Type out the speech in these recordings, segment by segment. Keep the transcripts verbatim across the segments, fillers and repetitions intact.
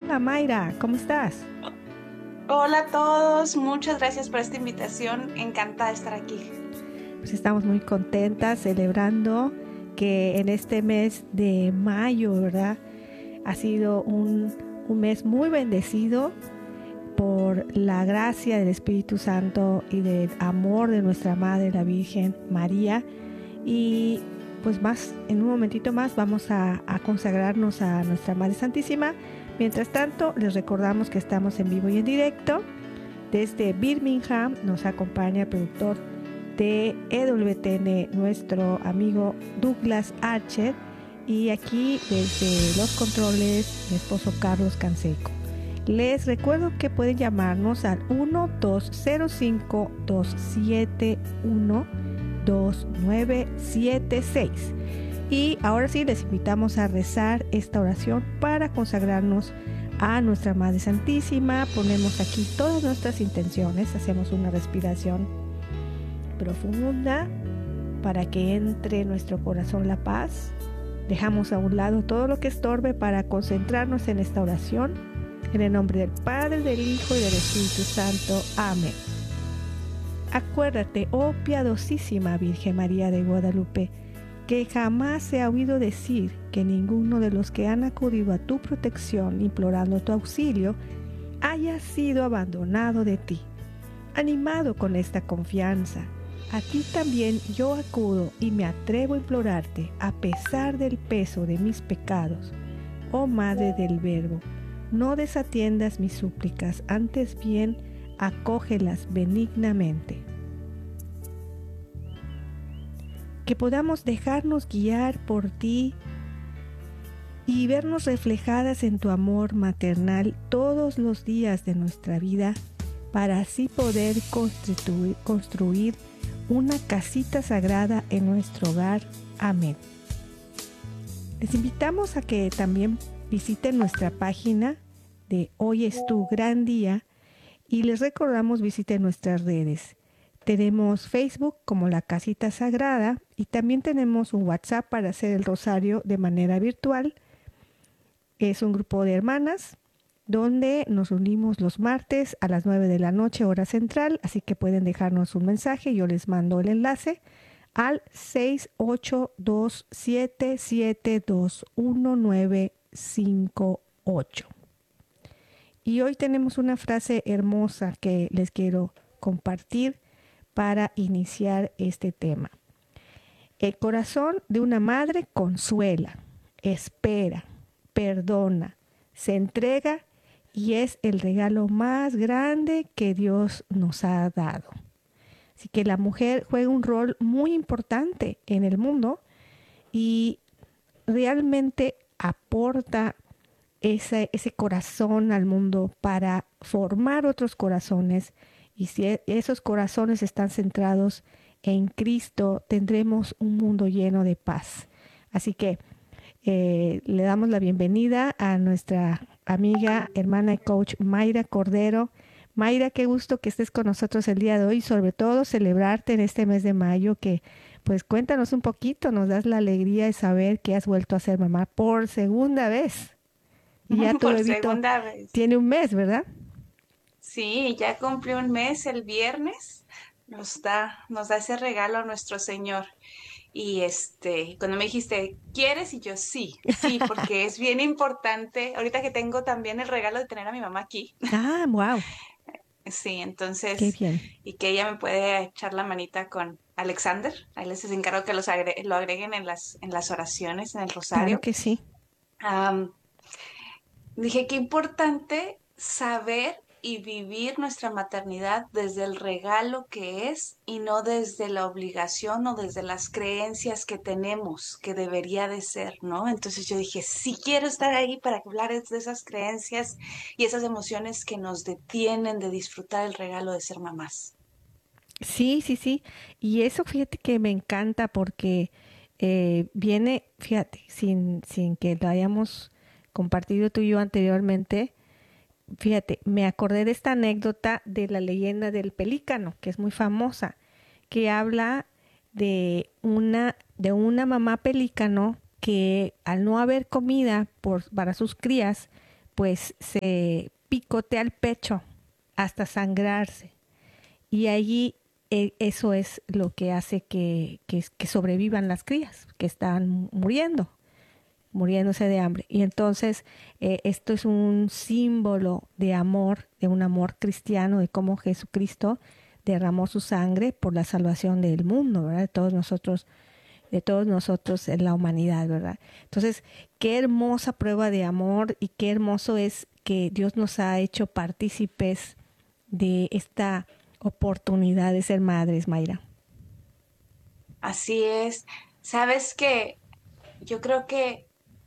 Hola Mayra, ¿cómo estás? Hola a todos, muchas gracias por esta invitación, encantada de estar aquí. Pues estamos muy contentas celebrando que en este mes de mayo, ¿verdad? Ha sido un, un mes muy bendecido por la gracia del Espíritu Santo y del amor de nuestra Madre, la Virgen María. Y pues más, en un momentito más vamos a, a consagrarnos a nuestra Madre Santísima. Mientras tanto, les recordamos que estamos en vivo y en directo. Desde Birmingham nos acompaña el productor de E W T N, nuestro amigo Douglas Archer. Y aquí desde los controles, mi esposo Carlos Canseco. Les recuerdo que pueden llamarnos al uno dos cero cinco dos siete uno dos nueve siete seis. Y ahora sí les invitamos a rezar esta oración para consagrarnos a nuestra Madre Santísima. Ponemos aquí todas nuestras intenciones, hacemos una respiración profunda para que entre en nuestro corazón la paz. Dejamos a un lado todo lo que estorbe para concentrarnos en esta oración. En el nombre del Padre, del Hijo y del Espíritu Santo. Amén. Acuérdate, oh piadosísima Virgen María de Guadalupe, que jamás se ha oído decir que ninguno de los que han acudido a tu protección implorando tu auxilio haya sido abandonado de ti. Animado con esta confianza, a ti también yo acudo y me atrevo a implorarte a pesar del peso de mis pecados. Oh Madre del Verbo, no desatiendas mis súplicas, antes bien acógelas benignamente. Que podamos dejarnos guiar por ti y vernos reflejadas en tu amor maternal todos los días de nuestra vida, para así poder construir, construir una casita sagrada en nuestro hogar. Amén. Les invitamos a que también visiten nuestra página de Hoy es tu gran día y les recordamos visiten nuestras redes. Tenemos Facebook como La Casita Sagrada y también tenemos un WhatsApp para hacer el rosario de manera virtual. Es un grupo de hermanas donde nos unimos los martes a las nueve de la noche, hora central, así que pueden dejarnos un mensaje. Yo les mando el enlace al seis ocho dos siete siete dos uno nueve cinco ocho. Y hoy tenemos una frase hermosa que les quiero compartir para iniciar este tema. El corazón de una madre consuela, espera, perdona, se entrega y es el regalo más grande que Dios nos ha dado. Así que la mujer juega un rol muy importante en el mundo y realmente aporta ese, ese corazón al mundo para formar otros corazones. Y si esos corazones están centrados en Cristo, tendremos un mundo lleno de paz. Así que eh, le damos la bienvenida a nuestra amiga, hermana y coach Mayra Cordero. Mayra, qué gusto que estés con nosotros el día de hoy y sobre todo celebrarte en este mes de mayo, que pues cuéntanos un poquito, nos das la alegría de saber que has vuelto a ser mamá por segunda vez. Y ya tu Por bebito segunda vez. tiene un mes, ¿verdad? Sí, ya cumplió un mes el viernes, nos da, nos da ese regalo a nuestro Señor. Y este, cuando me dijiste, ¿quieres? Y yo sí, sí, porque es bien importante. Ahorita que tengo también el regalo de tener a mi mamá aquí. Ah, wow, Sí, qué entonces, bien. y que ella me puede echar la manita con Alexander. Ahí les encargo que los agre- lo agreguen en las, en las oraciones, en el Claro rosario. que sí. Am, Dije, qué importante saber y vivir nuestra maternidad desde el regalo que es y no desde la obligación o desde las creencias que tenemos que debería de ser, ¿no? Entonces yo dije, sí quiero estar ahí para hablar de esas creencias y esas emociones que nos detienen de disfrutar el regalo de ser mamás. Sí, sí, sí. Y eso fíjate que me encanta porque eh, viene, fíjate, sin, sin que lo hayamos compartido tú y yo anteriormente, fíjate, me acordé de esta anécdota de la leyenda del pelícano, que es muy famosa, que habla de una, de una mamá pelícano que al no haber comida por, para sus crías, pues se picotea el pecho hasta sangrarse. Y allí eh, eso es lo que hace que, que, que sobrevivan las crías, que están muriendo, muriéndose de hambre. Y entonces eh, esto es un símbolo de amor, de un amor cristiano, de cómo Jesucristo derramó su sangre por la salvación del mundo, ¿verdad? De todos nosotros, de todos nosotros en la humanidad, ¿verdad? Entonces, qué hermosa prueba de amor y qué hermoso es que Dios nos ha hecho partícipes de esta oportunidad de ser madres, Mayra. Así es. Sabes que yo creo que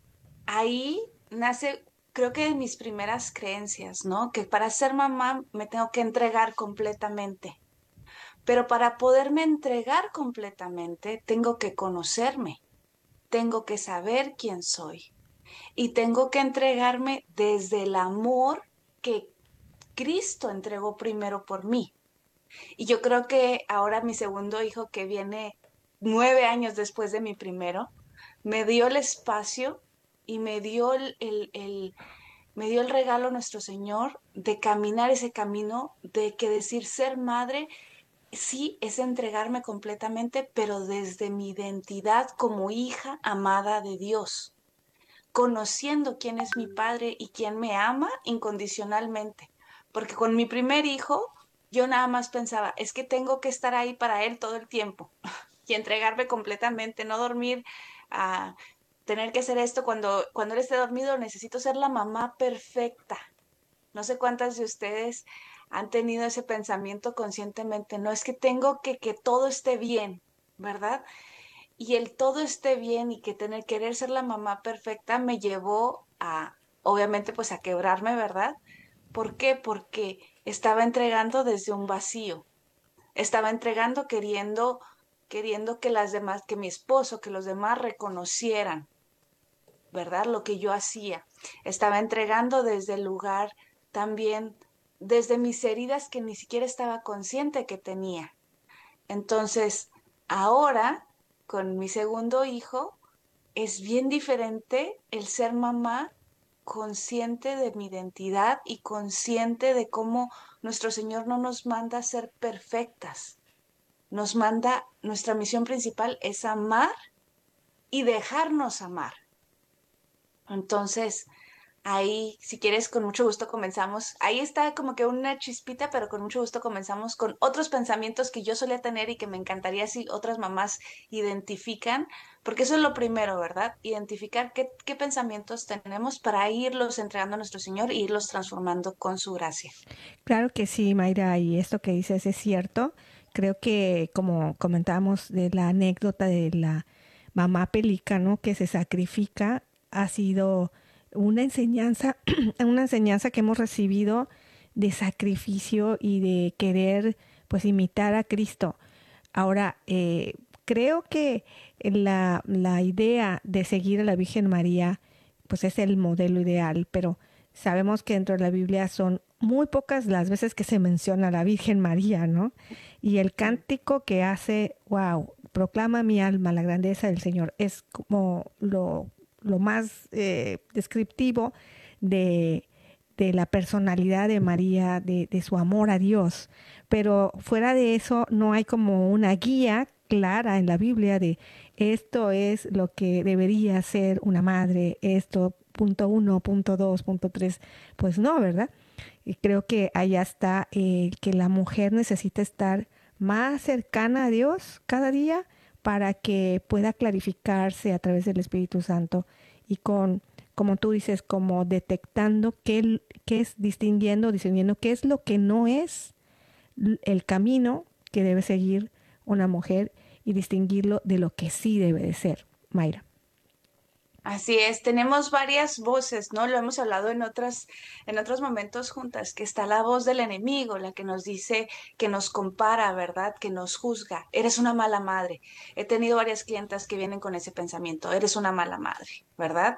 ahí nace, creo que de mis primeras creencias, ¿no? Que para ser mamá me tengo que entregar completamente. Pero para poderme entregar completamente, tengo que conocerme, tengo que saber quién soy y tengo que entregarme desde el amor que Cristo entregó primero por mí. Y yo creo que ahora mi segundo hijo, que viene nueve años después de mi primero, me dio el espacio y me dio el, el, el- me dio el regalo nuestro Señor de caminar ese camino, de que decir ser madre, sí, es entregarme completamente, pero desde mi identidad como hija amada de Dios, conociendo quién es mi padre y quién me ama incondicionalmente. Porque con mi primer hijo, yo nada más pensaba, es que tengo que estar ahí para él todo el tiempo y entregarme completamente, no dormir, a tener que hacer esto cuando, cuando él esté dormido, necesito ser la mamá perfecta. No sé cuántas de ustedes han tenido ese pensamiento conscientemente, no es que tengo que que todo esté bien, ¿verdad? Y el todo esté bien y que tener querer ser la mamá perfecta me llevó a, obviamente, pues a quebrarme, ¿verdad? ¿Por qué? Porque estaba entregando desde un vacío. Estaba entregando queriendo queriendo que las demás, que mi esposo, que los demás reconocieran, ¿verdad? Lo que yo hacía. Estaba entregando desde el lugar también, desde mis heridas que ni siquiera estaba consciente que tenía. Entonces, ahora, con mi segundo hijo, es bien diferente el ser mamá consciente de mi identidad y consciente de cómo nuestro Señor no nos manda a ser perfectas. Nos manda, nuestra misión principal es amar y dejarnos amar. Entonces, ahí, si quieres, con mucho gusto comenzamos. Ahí está como que una chispita, pero con mucho gusto comenzamos con otros pensamientos que yo solía tener y que me encantaría si otras mamás identifican, porque eso es lo primero, ¿verdad? Identificar qué, qué pensamientos tenemos para irlos entregando a nuestro Señor e irlos transformando con su gracia. Claro que sí, Mayra, y esto que dices es cierto. Creo que, como comentábamos de la anécdota de la mamá pelícano que se sacrifica, ha sido una enseñanza, una enseñanza que hemos recibido de sacrificio y de querer, pues, imitar a Cristo. Ahora, eh, creo que la, la idea de seguir a la Virgen María, pues es el modelo ideal, pero sabemos que dentro de la Biblia son muy pocas las veces que se menciona a la Virgen María, ¿no? Y el cántico que hace, wow, proclama mi alma la grandeza del Señor, es como lo, lo más eh, descriptivo de, de la personalidad de María, de, de su amor a Dios. Pero fuera de eso no hay como una guía clara en la Biblia de esto es lo que debería ser una madre, esto, punto uno, punto dos, punto tres, pues no, ¿verdad? Y creo que allá está eh, que la mujer necesita estar más cercana a Dios cada día para que pueda clarificarse a través del Espíritu Santo y con, como tú dices, como detectando qué, qué es, distinguiendo, discerniendo qué es lo que no es el camino que debe seguir una mujer y distinguirlo de lo que sí debe de ser, Mayra. Así es, tenemos varias voces, ¿no? Lo hemos hablado en otras, en otros momentos juntas, que está la voz del enemigo, la que nos dice, que nos compara, ¿verdad? Que nos juzga. Eres una mala madre. He tenido varias clientas que vienen con ese pensamiento, eres una mala madre, ¿verdad?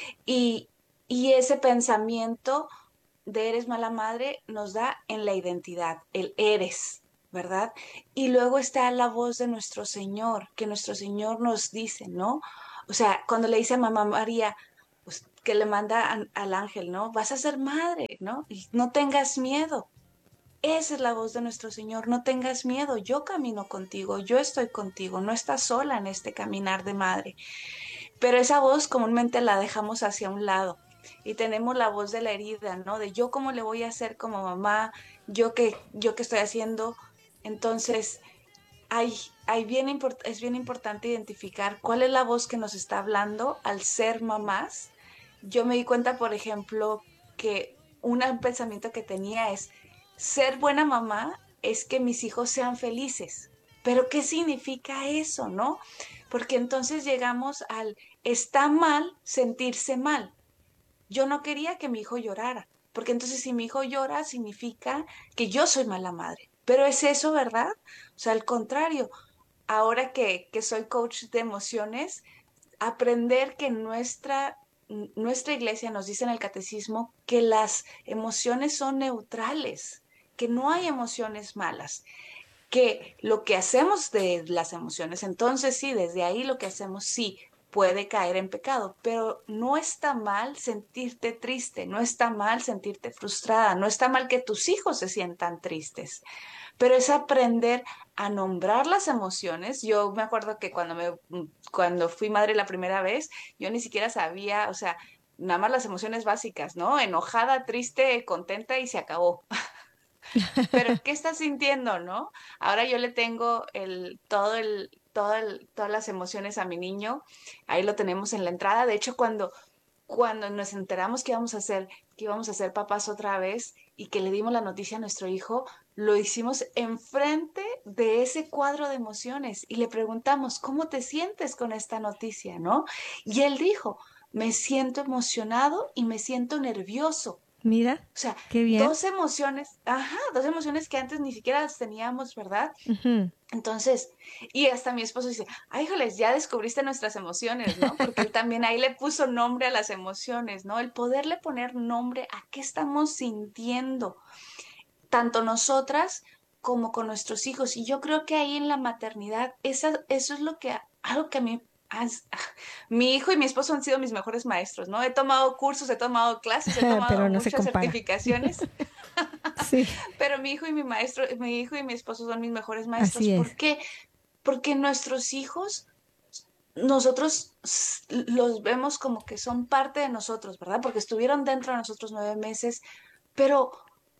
Y, y ese pensamiento de eres mala madre nos da en la identidad, el eres, ¿verdad? Y luego está la voz de nuestro Señor, que nuestro Señor nos dice, ¿no? O sea, cuando le dice a mamá María, pues que le manda a, al ángel, ¿no? Vas a ser madre, ¿no? Y no tengas miedo. Esa es la voz de nuestro Señor. No tengas miedo. Yo camino contigo. Yo estoy contigo. No estás sola en este caminar de madre. Pero esa voz comúnmente la dejamos hacia un lado y tenemos la voz de la herida, ¿no? De yo cómo le voy a hacer como mamá, yo qué, yo qué estoy haciendo. Entonces, hay, hay bien import- es bien importante identificar cuál es la voz que nos está hablando al ser mamás. Yo me di cuenta, por ejemplo, que un pensamiento que tenía es, ser buena mamá es que mis hijos sean felices. Pero ¿qué significa eso, no? Porque entonces llegamos al, está mal sentirse mal. Yo no quería que mi hijo llorara, porque entonces si mi hijo llora significa que yo soy mala madre. Pero es eso, ¿verdad? O sea, al contrario, ahora que, que soy coach de emociones, aprender que nuestra, nuestra iglesia nos dice en el catecismo que las emociones son neutrales, que no hay emociones malas, que lo que hacemos de las emociones, entonces sí, desde ahí lo que hacemos sí puede caer en pecado, pero no está mal sentirte triste, no está mal sentirte frustrada, no está mal que tus hijos se sientan tristes, pero es aprender a nombrar las emociones. Yo me acuerdo que cuando me cuando fui madre la primera vez, yo ni siquiera sabía, o sea, nada más las emociones básicas, ¿no? Enojada, triste, contenta y se acabó. Pero ¿qué estás sintiendo, no? Ahora yo le tengo el, todo el, todo el, todas las emociones a mi niño. Ahí lo tenemos en la entrada. De hecho, cuando, cuando nos enteramos que íbamos a hacer, que íbamos a ser papás otra vez y que le dimos la noticia a nuestro hijo, lo hicimos enfrente de ese cuadro de emociones y le preguntamos, ¿cómo te sientes con esta noticia, no? Y él dijo, me siento emocionado y me siento nervioso. Mira, O sea, qué bien. dos emociones, ajá, dos emociones que antes ni siquiera las teníamos, ¿verdad? Ujú. Entonces, y hasta mi esposo dice, ay, híjoles, ya descubriste nuestras emociones, ¿no? Porque él también ahí le puso nombre a las emociones, ¿no? El poderle poner nombre a qué estamos sintiendo, tanto nosotras como con nuestros hijos. Y yo creo que ahí en la maternidad, esa, eso es lo que, algo que a mí, has- mi hijo y mi esposo han sido mis mejores maestros, ¿no? He tomado cursos, he tomado clases, he tomado Pero no se muchas compara. certificaciones, Sí, pero mi hijo y mi maestro, mi hijo y mi esposo son mis mejores maestros. así ¿Por es. qué? Porque nuestros hijos, nosotros s- los vemos como que son parte de nosotros, ¿verdad? Porque estuvieron dentro de nosotros nueve meses, pero,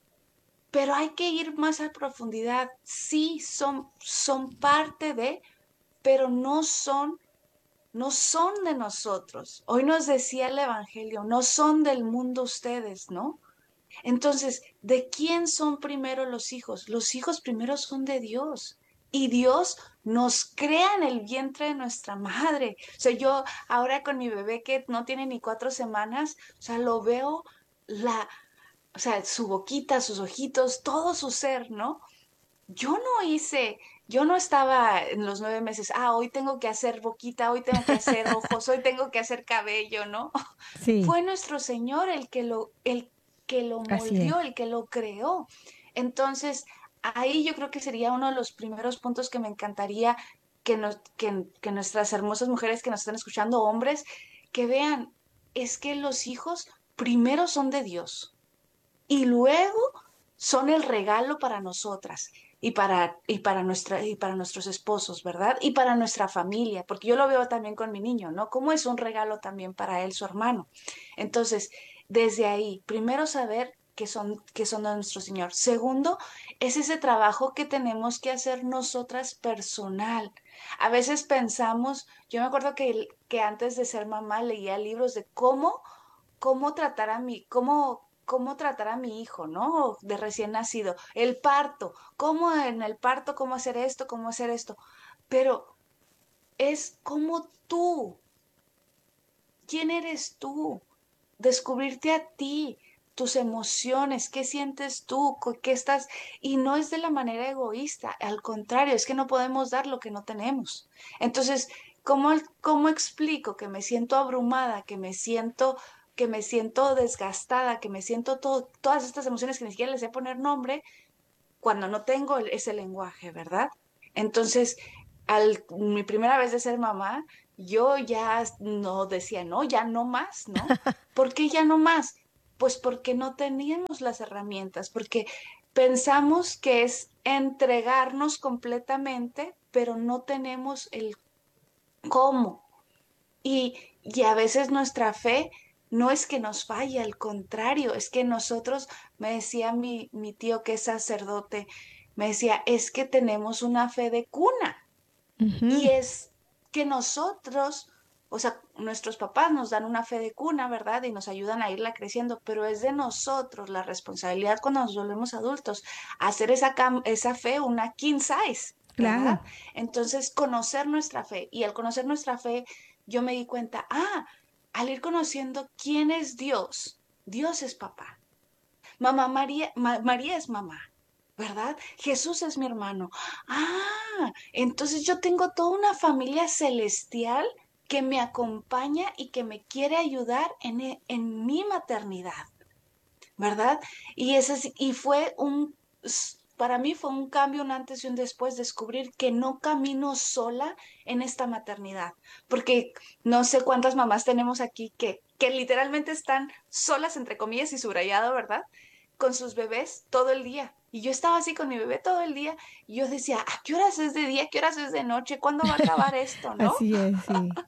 pero hay que ir más a profundidad. Sí, son, son parte de, pero no son, no son de nosotros. Hoy nos decía el Evangelio, no son del mundo ustedes, ¿no? Entonces, ¿de quién son primero los hijos? Los hijos primero son de Dios. Y Dios nos crea en el vientre de nuestra madre. O sea, yo ahora con mi bebé que no tiene ni cuatro semanas, o sea, lo veo la, o sea, su boquita, sus ojitos, todo su ser, ¿no? Yo no hice, yo no estaba en los nueve meses, ah, hoy tengo que hacer boquita, hoy tengo que hacer ojos, hoy tengo que hacer cabello, ¿no? Sí, Fue nuestro Señor el que lo, el que lo así es. moldeó, el que lo creó. Entonces, ahí yo creo que sería uno de los primeros puntos que me encantaría que, nos, que, que nuestras hermosas mujeres que nos están escuchando, hombres, que vean, es que los hijos primero son de Dios y luego son el regalo para nosotras y para, y para, nuestra, y para nuestros esposos, ¿verdad? Y para nuestra familia, porque yo lo veo también con mi niño, ¿no? Como es un regalo también para él, su hermano. Entonces, desde ahí, primero saber que son, que son de nuestro Señor. Segundo, es ese trabajo que tenemos que hacer nosotras personal. A veces pensamos, yo me acuerdo que, que antes de ser mamá leía libros de cómo cómo tratar a mi, cómo, cómo tratar a mi hijo, ¿no? De recién nacido. El parto, cómo en el parto, cómo hacer esto, cómo hacer esto. Pero es como tú, ¿quién eres tú? Descubrirte a ti, tus emociones, qué sientes tú, co- qué estás, y no es de la manera egoísta, al contrario, es que no podemos dar lo que no tenemos. Entonces, ¿cómo, cómo explico que me siento abrumada, que me siento, que me siento desgastada, que me siento todo, todas estas emociones que ni siquiera les sé poner nombre cuando no tengo el- ese lenguaje, ¿verdad? Entonces, al mi primera vez de ser mamá, yo ya no decía, no, ya no más, ¿no? ¿Por qué ya no más? Pues porque no teníamos las herramientas, porque pensamos que es entregarnos completamente, pero no tenemos el cómo. Y, y a veces nuestra fe no es que nos falle, al contrario, es que nosotros, me decía mi, mi tío que es sacerdote, me decía, es que tenemos una fe de cuna. Y Ujú. es que nosotros, o sea, nuestros papás nos dan una fe de cuna, ¿verdad? Y nos ayudan a irla creciendo, pero es de nosotros la responsabilidad cuando nos volvemos adultos, hacer esa, cam- esa fe una king size, Claro. ¿verdad? Entonces, conocer nuestra fe. Y al conocer nuestra fe, yo me di cuenta, ah, al ir conociendo quién es Dios, Dios es papá. Mamá María, Ma- María es mamá, ¿verdad? Jesús es mi hermano. Ah, entonces yo tengo toda una familia celestial que me acompaña y que me quiere ayudar en, e- en mi maternidad, ¿verdad? Y ese es- y fue un, s- para mí fue un cambio, un antes y un después, descubrir que no camino sola en esta maternidad, porque no sé cuántas mamás tenemos aquí que, que literalmente están solas, entre comillas y subrayado, ¿verdad? Con sus bebés todo el día. Y yo estaba así con mi bebé todo el día y yo decía, ¿a qué horas es de día? ¿A qué horas es de noche? ¿Cuándo va a acabar esto? ¿No? Así es, sí.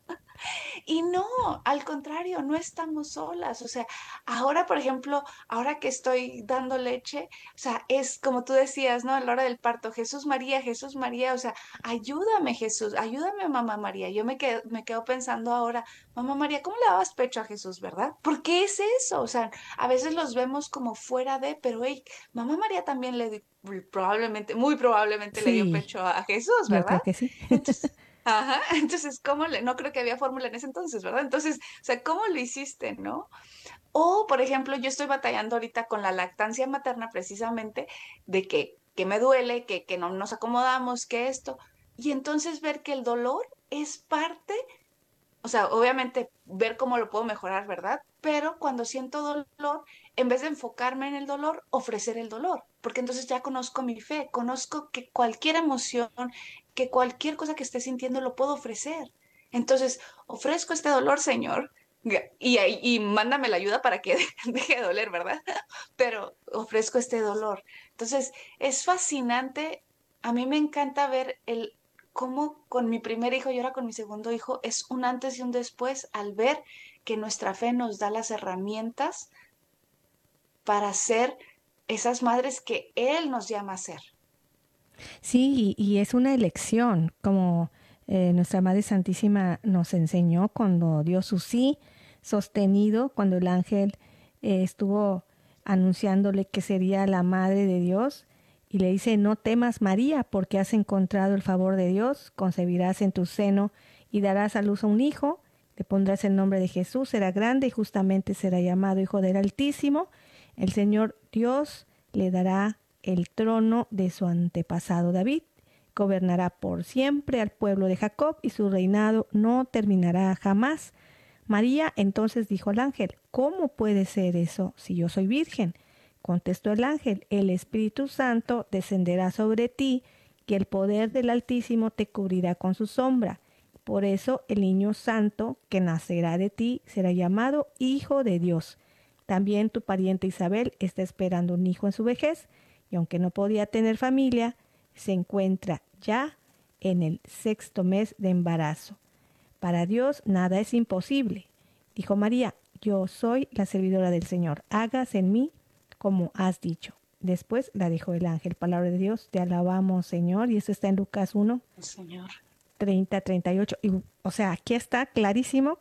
Y no, al contrario, no estamos solas. O sea, ahora, por ejemplo, ahora que estoy dando leche, o sea, es como tú decías, ¿no? A la hora del parto, Jesús María, Jesús María, o sea, ayúdame Jesús, ayúdame mamá María. Yo me quedo, me quedo pensando ahora, mamá María, ¿cómo le dabas pecho a Jesús, verdad? ¿Por qué es eso? O sea, a veces los vemos como fuera de, pero hey, mamá María también le di- probablemente, muy probablemente le dio Sí, pecho a Jesús, yo ¿verdad? creo que sí. Entonces, ajá, entonces, ¿cómo le? No creo que había fórmula en ese entonces, ¿verdad? Entonces, o sea, ¿cómo lo hiciste, no? O, por ejemplo, yo estoy batallando ahorita con la lactancia materna precisamente de que, que me duele, que, que no nos acomodamos, que esto. Y entonces ver que el dolor es parte, o sea, obviamente ver cómo lo puedo mejorar, ¿verdad? Pero cuando siento dolor, en vez de enfocarme en el dolor, ofrecer el dolor, porque entonces ya conozco mi fe, conozco que cualquier emoción, que cualquier cosa que esté sintiendo lo puedo ofrecer. Entonces, ofrezco este dolor, Señor, y, y, y mándame la ayuda para que deje de doler, ¿verdad? Pero ofrezco este dolor. Entonces, es fascinante. A mí me encanta ver el cómo con mi primer hijo y ahora con mi segundo hijo es un antes y un después al ver que nuestra fe nos da las herramientas para ser esas madres que Él nos llama a ser. Sí, y, y es una elección, como eh, nuestra Madre Santísima nos enseñó cuando dio su sí sostenido, cuando el ángel eh, estuvo anunciándole que sería la Madre de Dios, y le dice, no temas María, porque has encontrado el favor de Dios, concebirás en tu seno y darás a luz a un hijo, le pondrás el nombre de Jesús, será grande y justamente será llamado Hijo del Altísimo, el Señor Dios le dará el trono de su antepasado David. Gobernará por siempre al pueblo de Jacob y su reinado no terminará jamás. María entonces dijo al ángel, ¿cómo puede ser eso si yo soy virgen? Contestó el ángel, el Espíritu Santo descenderá sobre ti y el poder del Altísimo te cubrirá con su sombra. Por eso el niño santo que nacerá de ti será llamado Hijo de Dios. También tu pariente Isabel está esperando un hijo en su vejez y aunque no podía tener familia, se encuentra ya en el sexto mes de embarazo. Para Dios nada es imposible. Dijo María, yo soy la servidora del Señor, hágase en mí como has dicho. Después la dejó el ángel, palabra de Dios, te alabamos Señor, y eso está en Lucas uno, Señor. treinta, treinta y ocho. Y, o sea, aquí está clarísimo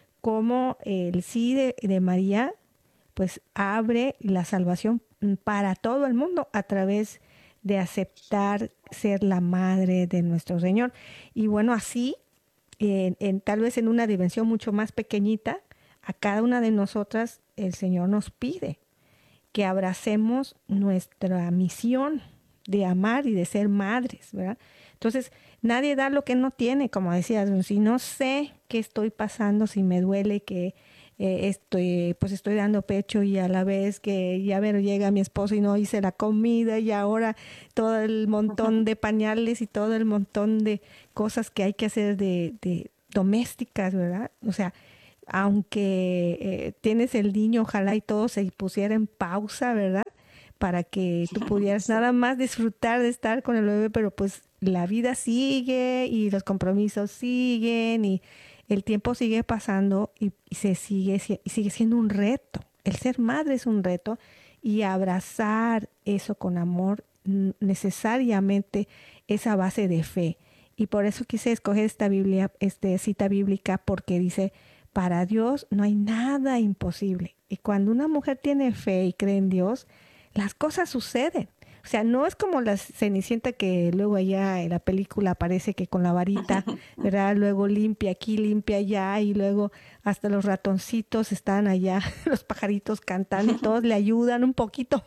cómo el sí de, de María pues abre la salvación para todo el mundo a través de aceptar ser la madre de nuestro Señor. Y bueno, así, en, en, tal vez en una dimensión mucho más pequeñita, a cada una de nosotras el Señor nos pide que abracemos nuestra misión de amar y de ser madres, ¿verdad? Entonces, nadie da lo que no tiene, como decías, si no sé qué estoy pasando, si me duele que eh, estoy, pues estoy dando pecho y a la vez que ya ver, llega mi esposo y no hice la comida y ahora todo el montón de pañales y todo el montón de cosas que hay que hacer de, de domésticas, ¿verdad? O sea, aunque eh, tienes el niño, ojalá y todo se pusiera en pausa, ¿verdad? Para que tú pudieras Sí. nada más disfrutar de estar con el bebé, pero pues la vida sigue y los compromisos siguen y el tiempo sigue pasando y, y se sigue, si- y sigue siendo un reto. El ser madre es un reto y abrazar eso con amor n- necesariamente es a base de fe. Y por eso quise escoger esta Biblia, este cita bíblica, porque dice, para Dios no hay nada imposible. Y cuando una mujer tiene fe y cree en Dios, las cosas suceden. O sea, no es como la Cenicienta que luego allá en la película aparece que con la varita, ¿verdad? Luego limpia aquí, limpia allá y luego hasta los ratoncitos están allá, los pajaritos cantando y todos le ayudan un poquito.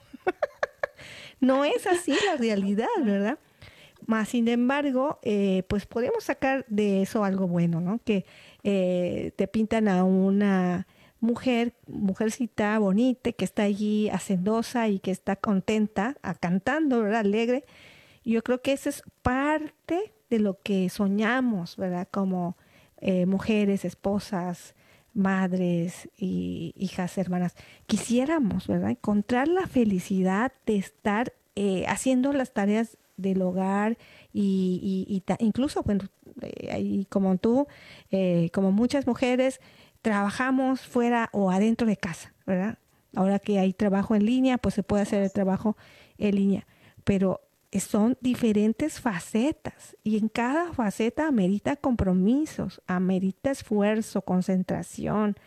No es así la realidad, ¿verdad? Más sin embargo, eh, pues podemos sacar de eso algo bueno, ¿no? Que eh, te pintan a una mujer, mujercita bonita, que está allí hacendosa y que está contenta, a, cantando, ¿verdad? Alegre. Y yo creo que eso es parte de lo que soñamos, ¿verdad? Como eh, mujeres, esposas, madres y hijas, hermanas. Quisiéramos, ¿verdad? Encontrar la felicidad de estar eh, haciendo las tareas del hogar y, y- y ta- incluso, bueno, eh, ahí como tú, eh, como muchas mujeres, trabajamos fuera o adentro de casa, ¿verdad? Ahora que hay trabajo en línea, pues se puede hacer el trabajo en línea, pero son diferentes facetas y en cada faceta amerita compromisos, amerita esfuerzo, concentración,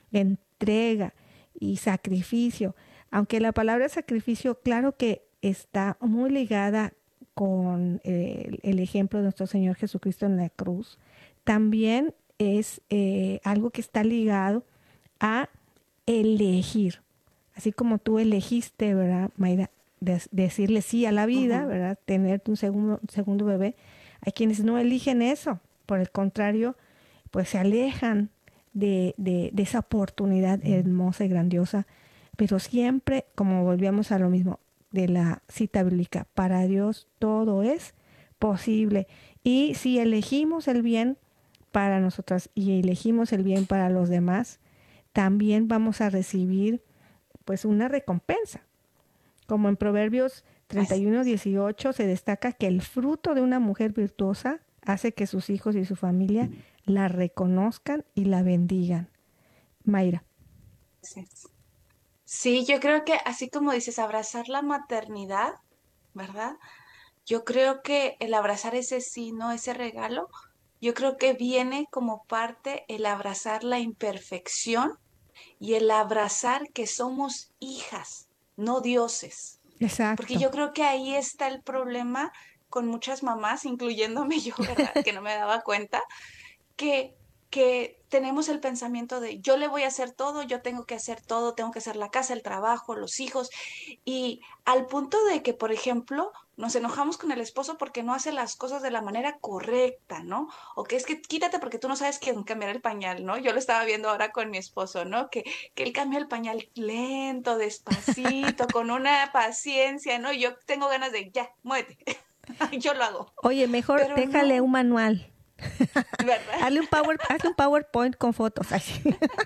entrega y sacrificio. Aunque la palabra sacrificio, claro que está muy ligada con eh, el ejemplo de nuestro Señor Jesucristo en la cruz, también es eh, algo que está ligado a elegir. Así como tú elegiste, ¿verdad, Mayra? De- decirle sí a la vida, Ujú. ¿verdad? Tener un segundo, un segundo bebé. Hay quienes no eligen eso. Por el contrario, pues se alejan de, de, de esa oportunidad hermosa y grandiosa. Pero siempre, como volvíamos a lo mismo de la cita bíblica, para Dios todo es posible. Y si elegimos el bien para nosotras y elegimos el bien para los demás, también vamos a recibir pues una recompensa. Como en Proverbios treinta Así y uno es. dieciocho se destaca que el fruto de una mujer virtuosa hace que sus hijos y su familia la reconozcan y la bendigan. Mayra. Así es. Sí, yo creo que así como dices, abrazar la maternidad, ¿verdad? Yo creo que el abrazar ese sí, no ese regalo, yo creo que viene como parte el abrazar la imperfección y el abrazar que somos hijas, no dioses. Porque Exacto. yo creo que ahí está el problema con muchas mamás, incluyéndome yo, ¿verdad? Que no me daba cuenta, que, que tenemos el pensamiento de yo le voy a hacer todo, yo tengo que hacer todo, tengo que hacer la casa, el trabajo, los hijos, y al punto de que, por ejemplo, nos enojamos con el esposo porque no hace las cosas de la manera correcta, ¿no? O que es que quítate porque tú no sabes quién cambiar el pañal, ¿no? Yo lo estaba viendo ahora con mi esposo, ¿no? Que, que él cambia el pañal lento, despacito, con una paciencia, ¿no? Yo tengo ganas de, ya, muévete, yo lo hago, Oye, mejor pero déjale un no, manual. ¿verdad? Hazle un, power, hazle un PowerPoint con fotos. Así.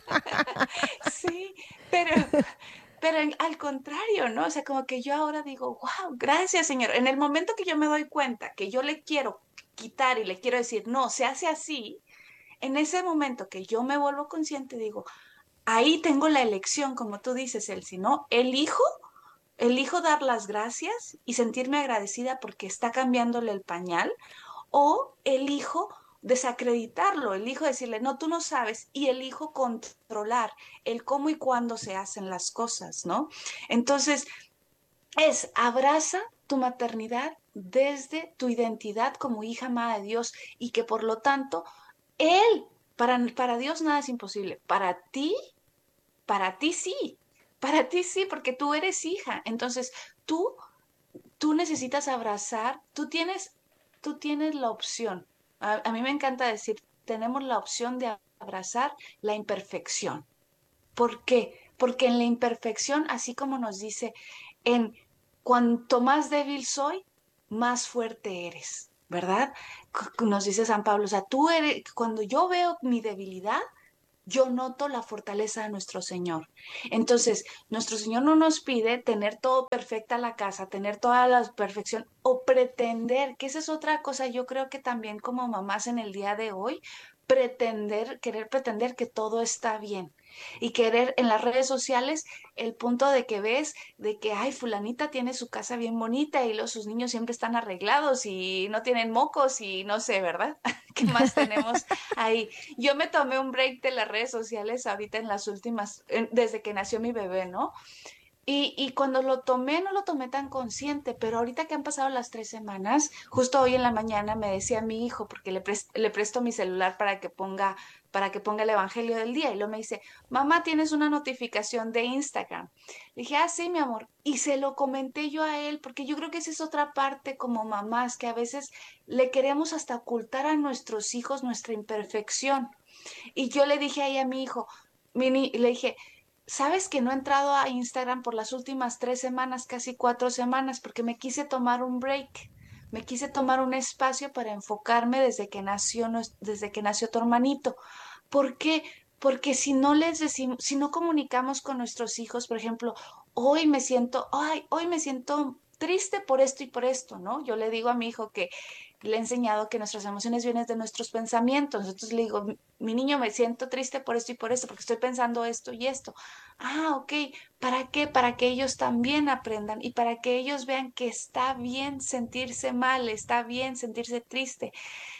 Sí, pero, pero en- al contrario, ¿no? O sea, como que yo ahora digo, wow, gracias, Señor. En el momento que yo me doy cuenta que yo le quiero quitar y le quiero decir, no, se hace así, en ese momento que yo me vuelvo consciente, digo, ahí tengo la elección, como tú dices, Elsie, ¿no? Elijo, elijo dar las gracias y sentirme agradecida porque está cambiándole el pañal o elijo desacreditarlo, elijo decirle, no, tú no sabes, y elijo controlar el cómo y cuándo se hacen las cosas, ¿no? Entonces, es abraza tu maternidad desde tu identidad como hija amada de Dios y que por lo tanto, Él, para, para Dios nada es imposible, para ti, para ti sí. Para ti sí, porque tú eres hija. Entonces, tú tú necesitas abrazar, tú tienes, tú tienes la opción. A, a mí me encanta decir, tenemos la opción de abrazar la imperfección. ¿Por qué? Porque en la imperfección, así como nos dice, en cuanto más débil soy, más fuerte eres, ¿verdad? C- Nos dice San Pablo, o sea, tú eres, cuando yo veo mi debilidad, yo noto la fortaleza de nuestro Señor. Entonces, nuestro Señor no nos pide tener todo perfecta la casa, tener toda la perfección o pretender, que esa es otra cosa, yo creo que también como mamás en el día de hoy, pretender, querer pretender que todo está bien y querer en las redes sociales el punto de que ves de que, ay, fulanita tiene su casa bien bonita y los, sus niños siempre están arreglados y no tienen mocos y no sé, ¿verdad? ¿Qué más tenemos ahí? Yo me tomé un break de las redes sociales ahorita en las últimas, en- desde que nació mi bebé, ¿no? Y, y cuando lo tomé, no lo tomé tan consciente, pero ahorita que han pasado las tres semanas, justo hoy en la mañana me decía mi hijo, porque le, pres- le presto mi celular para que ponga, para que ponga el Evangelio del día, y luego me dice, mamá, tienes una notificación de Instagram. Le dije, ah, sí, mi amor. Y se lo comenté yo a él, porque yo creo que esa es otra parte como mamás, que a veces le queremos hasta ocultar a nuestros hijos nuestra imperfección. Y yo le dije ahí a mi hijo, mini, le dije, ¿sabes que no he entrado a Instagram por las últimas tres semanas, casi cuatro semanas, porque me quise tomar un break? Me quise tomar un espacio para enfocarme desde que nació, nues- desde que nació tu hermanito. ¿Por qué? Porque si no les decimos, si no comunicamos con nuestros hijos, por ejemplo, hoy me siento, ay, hoy me siento triste por esto y por esto, ¿no? Yo le digo a mi hijo que le he enseñado que nuestras emociones vienen de nuestros pensamientos. Entonces le digo, mi niño, me siento triste por esto y por esto, porque estoy pensando esto y esto. Ah, ok. ¿Para qué? Para que ellos también aprendan y para que ellos vean que está bien sentirse mal, está bien sentirse triste.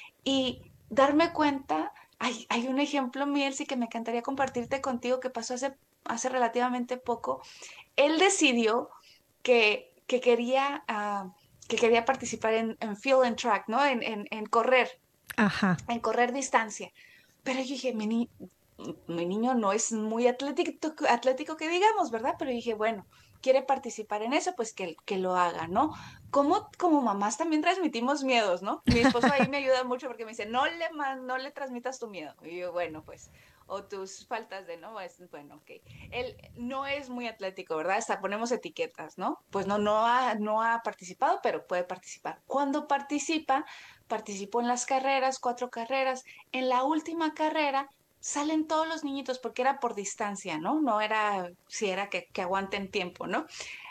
Y darme cuenta, hay, hay un ejemplo, Miel, sí que me encantaría compartirte contigo que pasó hace, hace relativamente poco. Él decidió que, que quería, ah, que quería participar en, en field and track, ¿no? En, en, en correr, Ajá. en correr distancia. Pero yo dije, mi, ni- mi niño no es muy atlético, atlético que digamos, ¿verdad? Pero dije, bueno, quiere participar en eso, pues que, que lo haga, ¿no? Como, como mamás también transmitimos miedos, ¿no? Mi esposo ahí me ayuda mucho porque me dice, no le, ma- no le transmitas tu miedo. Y yo, bueno, pues, o tus faltas de, ¿no? Es, bueno, ok. Él no es muy atlético, ¿verdad? Hasta ponemos etiquetas, ¿no? Pues no, no ha, no ha participado, pero puede participar. Cuando participa, participó en las carreras, cuatro carreras. En la última carrera, salen todos los niñitos porque era por distancia, ¿no? No era si era que, que aguanten tiempo, ¿no?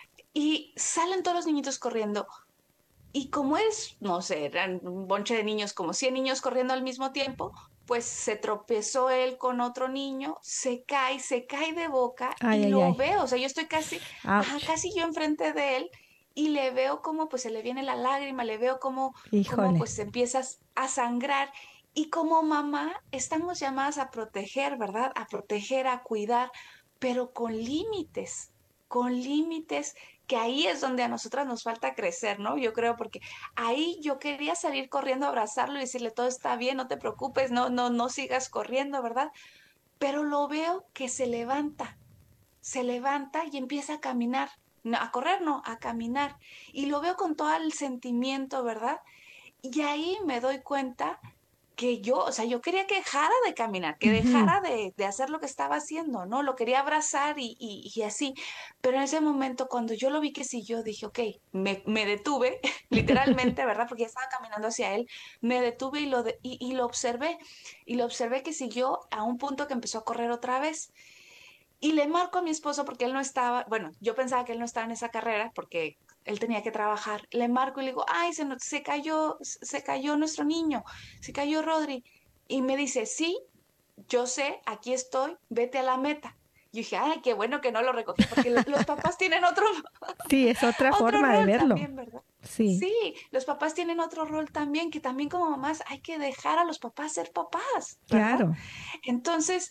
Y salen todos los niñitos corriendo. Y como es, no sé, eran un bonche de niños, como cien niños corriendo al mismo tiempo, pues se tropezó él con otro niño, se cae, se cae de boca Ay, y ay, lo ay. veo, o sea, yo estoy casi, ajá, Ouch. casi yo enfrente de él y le veo como pues se le viene la lágrima, le veo como, como Híjole. pues empiezas a sangrar y como mamá estamos llamadas a proteger, ¿verdad? A proteger, a cuidar, pero con límites, con límites que ahí es donde a nosotras nos falta crecer, ¿no? Yo creo porque ahí yo quería salir corriendo a abrazarlo y decirle todo está bien, no te preocupes, no, no, no sigas corriendo, ¿verdad? Pero lo veo que se levanta, se levanta y empieza a caminar, no, a correr, no, a caminar. Y lo veo con todo el sentimiento, ¿verdad? Y ahí me doy cuenta que yo, o sea, yo quería que dejara de caminar, que Ujú. dejara de, de hacer lo que estaba haciendo, ¿no? Lo quería abrazar y, y, y así. Pero en ese momento, cuando yo lo vi que siguió, dije, ok, me, me detuve, literalmente, ¿verdad? Porque ya estaba caminando hacia él, me detuve y lo, de- y, y lo observé. Y lo observé que siguió a un punto que empezó a correr otra vez. Y le marco a mi esposo porque él no estaba, bueno, yo pensaba que él no estaba en esa carrera porque él tenía que trabajar. Le marco y le digo, ay, se, nos- se cayó, se cayó nuestro niño, se cayó Rodri. Y me dice, sí, yo sé, aquí estoy, vete a la meta. Y dije, ay, qué bueno que no lo recogí porque lo- los papás tienen otro, Sí, es otra otro forma de rol verlo. también, ¿verdad? Sí, Sí, los papás tienen otro rol también, que también como mamás hay que dejar a los papás ser papás, ¿verdad? claro. Entonces,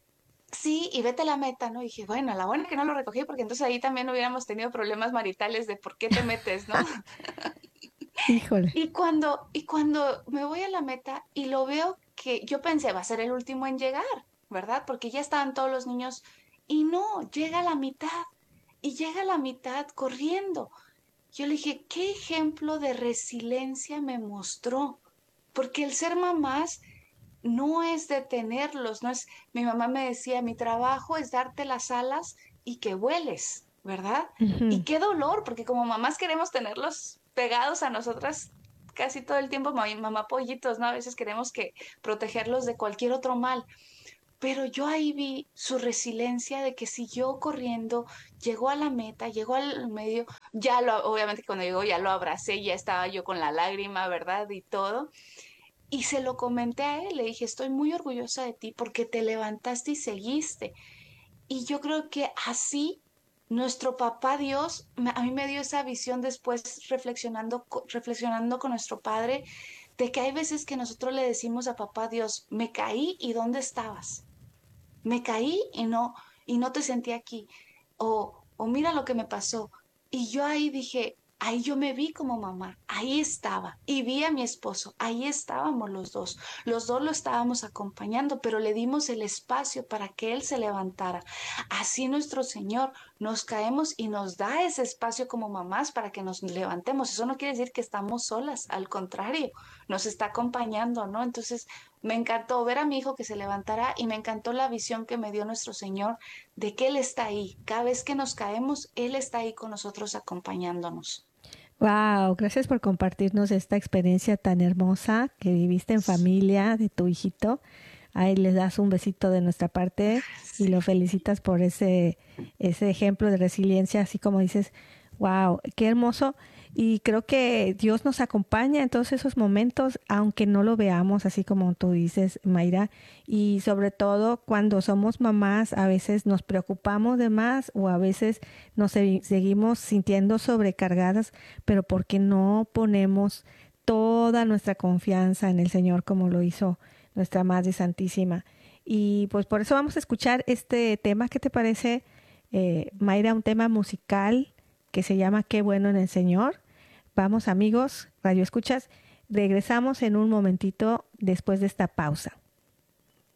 sí, y vete a la meta, ¿no? Y dije, bueno, la buena que no lo recogí, porque entonces ahí también hubiéramos tenido problemas maritales de por qué te metes, ¿no? Híjole. Y cuando, y cuando me voy a la meta y lo veo que yo pensé va a ser el último en llegar, ¿verdad? Porque ya estaban todos los niños y no, llega a la mitad y llega a la mitad corriendo. Yo le dije, ¿qué ejemplo de resiliencia me mostró? Porque el ser mamás no es detenerlos, no es, mi mamá me decía, mi trabajo es darte las alas y que vueles, ¿verdad? Ujú. Y qué dolor, porque como mamás queremos tenerlos pegados a nosotras casi todo el tiempo, mamá, mamá pollitos, ¿no? A veces queremos que protegerlos de cualquier otro mal, pero yo ahí vi su resiliencia de que siguió corriendo, llegó a la meta, llegó al medio, ya lo, obviamente cuando llegó ya lo abracé, ya estaba yo con la lágrima, ¿verdad? Y todo. Y se lo comenté a él, le dije, estoy muy orgullosa de ti porque te levantaste y seguiste. Y yo creo que así nuestro papá Dios, me- a mí me dio esa visión después reflexionando, co- reflexionando con nuestro Padre, de que hay veces que nosotros le decimos a papá Dios, me caí y ¿dónde estabas? Me caí y no, y no te sentí aquí. O, o mira lo que me pasó. Y yo ahí dije, ahí yo me vi como mamá, ahí estaba. Y vi a mi esposo, ahí estábamos los dos. Los dos lo estábamos acompañando, pero le dimos el espacio para que él se levantara. Así nuestro Señor nos caemos y nos da ese espacio como mamás para que nos levantemos. Eso no quiere decir que estamos solas, al contrario, nos está acompañando, ¿no? Entonces, me encantó ver a mi hijo que se levantara y me encantó la visión que me dio nuestro Señor de que Él está ahí. Cada vez que nos caemos, Él está ahí con nosotros acompañándonos. Wow, gracias por compartirnos esta experiencia tan hermosa que viviste en familia de tu hijito. Ahí les das un besito de nuestra parte y lo Sí. felicitas por ese, ese ejemplo de resiliencia, así como dices, wow, qué hermoso. Y creo que Dios nos acompaña en todos esos momentos, aunque no lo veamos, así como tú dices, Mayra. Y sobre todo cuando somos mamás, a veces nos preocupamos de más o a veces nos se- seguimos sintiendo sobrecargadas, pero porque no ponemos toda nuestra confianza en el Señor como lo hizo nuestra Madre Santísima. Y pues por eso vamos a escuchar este tema. ¿Qué te parece, eh, Mayra? Un tema musical que se llama Qué bueno en el Señor. Vamos amigos, Radio Escuchas, regresamos en un momentito después de esta pausa.